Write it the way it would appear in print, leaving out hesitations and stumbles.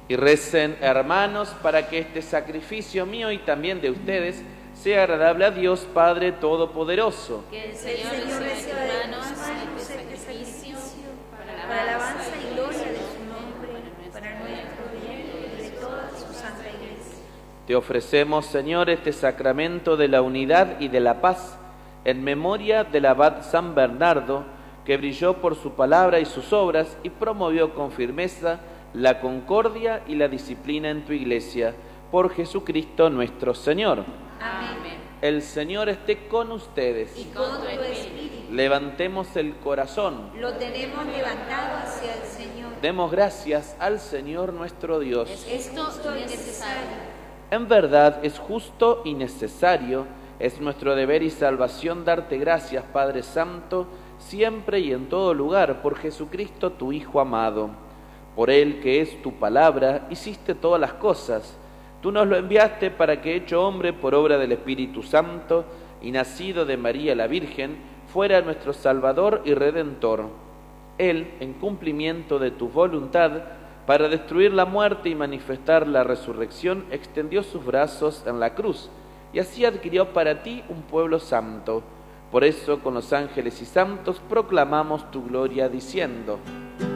Y recen, hermanos, para que este sacrificio mío y también de ustedes sea agradable a Dios Padre Todopoderoso. Que el Señor reciba de tus manos este sacrificio para alabanza y gloria de su nombre, para nuestro bien y de toda su santa Iglesia. Te ofrecemos, Señor, este sacramento de la unidad y de la paz, en memoria del abad San Bernardo, que brilló por su palabra y sus obras y promovió con firmeza la concordia y la disciplina en tu Iglesia, por Jesucristo nuestro Señor. Amén. El Señor esté con ustedes. Y con tu espíritu. Levantemos el corazón. Lo tenemos levantado hacia el Señor. Demos gracias al Señor nuestro Dios. Es justo y necesario. En verdad es justo y necesario, es nuestro deber y salvación darte gracias, Padre Santo, siempre y en todo lugar, por Jesucristo tu Hijo amado. Por Él, que es tu palabra, hiciste todas las cosas. Tú nos lo enviaste para que, hecho hombre por obra del Espíritu Santo y nacido de María la Virgen, fuera nuestro Salvador y Redentor. Él, en cumplimiento de tu voluntad, para destruir la muerte y manifestar la resurrección, extendió sus brazos en la cruz, y así adquirió para ti un pueblo santo. Por eso, con los ángeles y santos, proclamamos tu gloria, diciendo: